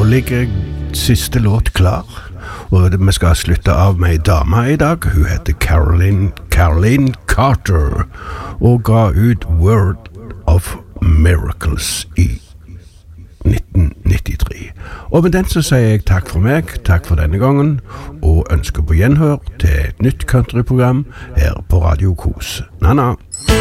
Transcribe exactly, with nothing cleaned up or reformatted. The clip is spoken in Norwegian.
ligger siste låt klar, og vi skal slutte av med en dame i dag. Hun heter Caroline, Caroline Carter, og ga ut Word of Miracles i nitten nittitre. Og med den så sier jeg takk for meg, takk for denne gangen, og ønsker på gjenhør til et nytt countryprogram her på Radio Kos. Nana!